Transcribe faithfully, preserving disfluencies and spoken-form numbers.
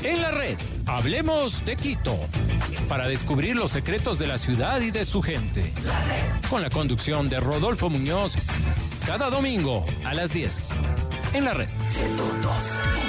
En la red, hablemos de Quito, para descubrir los secretos de la ciudad y de su gente. Con la conducción de Rodolfo Muñoz, cada domingo a las diez. En la red. ciento dos.